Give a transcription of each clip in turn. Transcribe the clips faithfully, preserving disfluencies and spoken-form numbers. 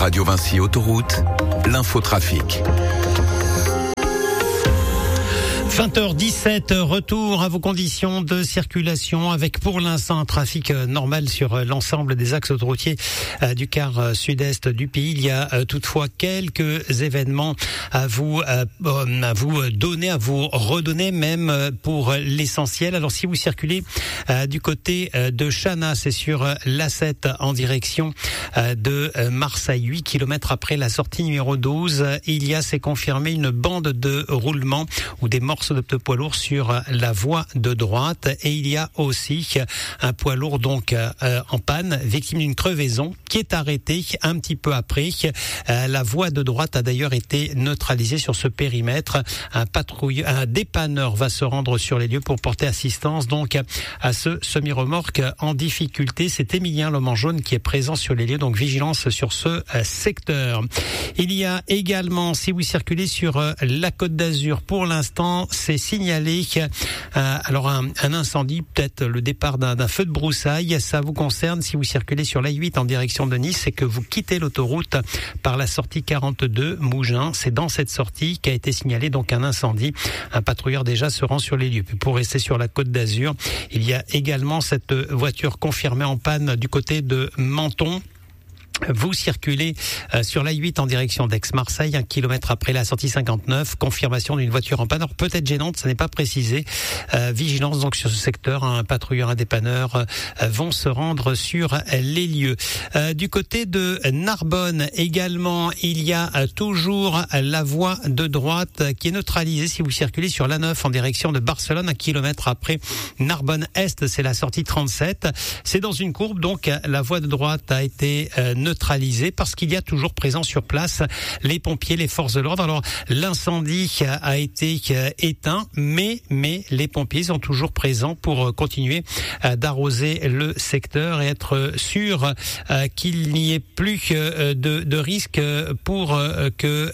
Radio Vinci Autoroute, l'infotrafic. vingt heures dix-sept, retour à vos conditions de circulation avec pour l'instant un trafic normal sur l'ensemble des axes autoroutiers du quart sud-est du pays. Il y a toutefois quelques événements à vous à vous donner, à vous redonner même pour l'essentiel. Alors si vous circulez du côté de Chana, c'est sur l'A sept en direction de Marseille, huit kilomètres après la sortie numéro douze. Il y a, c'est confirmé, une bande de roulement ou des morceaux de poids lourd sur la voie de droite, et il y a aussi un poids lourd donc euh, en panne, victime d'une crevaison, qui est arrêté un petit peu après. Euh, la voie de droite a d'ailleurs été neutralisée sur ce périmètre. Un patrouilleur, un dépanneur va se rendre sur les lieux pour porter assistance donc à ce semi-remorque en difficulté. C'est Émilien Lomanjaune qui est présent sur les lieux, donc vigilance sur ce euh, secteur. Il y a également, si vous circulez sur euh, la Côte d'Azur, pour l'instant c'est signalé euh, alors un, un incendie, peut-être le départ d'un, d'un feu de broussailles. Ça vous concerne si vous circulez sur l'A huit en direction de Nice et que vous quittez l'autoroute par la sortie quarante-deux Mougins. C'est dans cette sortie qu'a été signalé donc un incendie. Un patrouilleur déjà se rend sur les lieux. Puis pour rester sur la Côte d'Azur, il y a également cette voiture confirmée en panne du côté de Menton. Vous circulez euh, sur l'A huit en direction d'Aix-Marseille, un kilomètre après la sortie cinquante-neuf, confirmation d'une voiture en panne. Alors peut-être gênante, ça n'est pas précisé. Euh, vigilance donc sur ce secteur, un patrouilleur, un dépanneur euh, vont se rendre sur les lieux. Euh, du côté de Narbonne également, il y a euh, toujours la voie de droite euh, qui est neutralisée si vous circulez sur l'A neuf en direction de Barcelone, un kilomètre après Narbonne-Est, c'est la sortie trente-sept. C'est dans une courbe, donc la voie de droite a été euh, neutralisé parce qu'il y a toujours présent sur place les pompiers, les forces de l'ordre. Alors l'incendie a été éteint, mais mais les pompiers sont toujours présents pour continuer d'arroser le secteur et être sûr qu'il n'y ait plus de, de risque pour que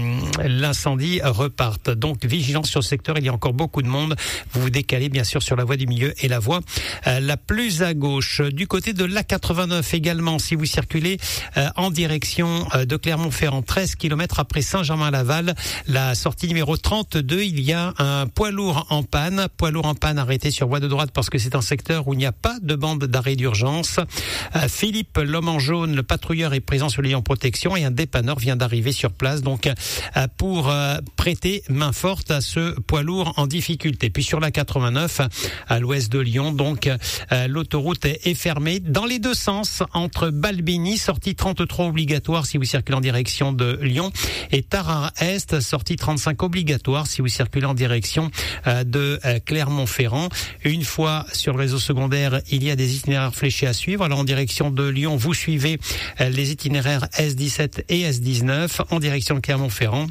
l'incendie reparte. Donc vigilance sur le secteur, il y a encore beaucoup de monde. Vous vous décalez bien sûr sur la voie du milieu et la voie la plus à gauche. Du côté de l'A quatre-vingt-neuf également, si vous circulez Euh, en direction euh, de Clermont-Ferrand, treize kilomètres après Saint-Germain-Laval, la sortie numéro trente-deux, il y a un poids lourd en panne, poids lourd en panne arrêté sur voie de droite parce que c'est un secteur où il n'y a pas de bande d'arrêt d'urgence. Euh, Philippe Lomanjaune, le patrouilleur, est présent sur les lieux en protection et un dépanneur vient d'arriver sur place donc euh, pour euh, prêter main forte à ce poids lourd en difficulté. Puis sur la quatre-vingt-neuf, à l'ouest de Lyon, donc euh, l'autoroute est fermée dans les deux sens entre Balbigny, sortie trente-trois obligatoire si vous circulez en direction de Lyon, et Tarare-Est, sortie trente-cinq obligatoire si vous circulez en direction euh, de euh, Clermont-Ferrand. Une fois sur le réseau secondaire, il y a des itinéraires fléchés à suivre. Alors en direction de Lyon, vous suivez euh, les itinéraires S dix-sept et S dix-neuf. En direction de Clermont-Ferrand,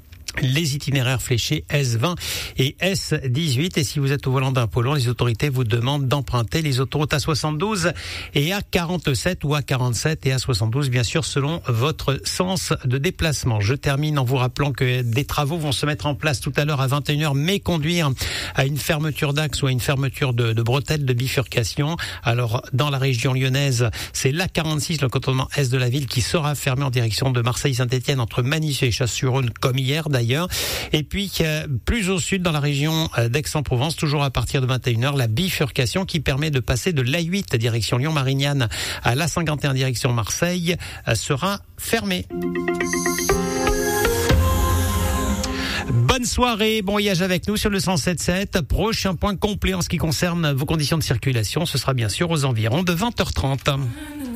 les itinéraires fléchés S vingt et S dix-huit. Et si vous êtes au volant d'un poids lourd, les autorités vous demandent d'emprunter les autoroutes A soixante-douze et A quarante-sept ou A quarante-sept et A soixante-douze, bien sûr, selon votre sens de déplacement. Je termine en vous rappelant que des travaux vont se mettre en place tout à l'heure à vingt et une heures, mais conduire à une fermeture d'axe ou à une fermeture de, de bretelles de bifurcation. Alors, dans la région lyonnaise, c'est l'A quarante-six, le cantonnement est de la ville, qui sera fermé en direction de Marseille-Saint-Étienne entre Manissieux et Chasse-sur-Rhône, comme hier d'ailleurs. Et puis euh, plus au sud, dans la région euh, d'Aix-en-Provence, toujours à partir de vingt et une heures, la bifurcation qui permet de passer de l'A huit direction Lyon-Marignane à l'A cinquante et un direction Marseille euh, sera fermée. Bonne soirée, bon voyage avec nous sur le cent sept sept. Prochain point complet en ce qui concerne vos conditions de circulation, ce sera bien sûr aux environs de vingt heures trente.